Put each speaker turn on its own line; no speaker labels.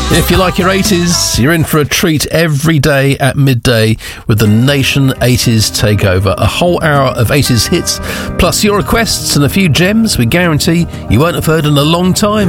If you like your 80s, you're in for a treat every day at midday with the Nation 80s Takeover. A whole hour of 80s hits, plus your requests and a few gems we guarantee you won't have heard in a long time.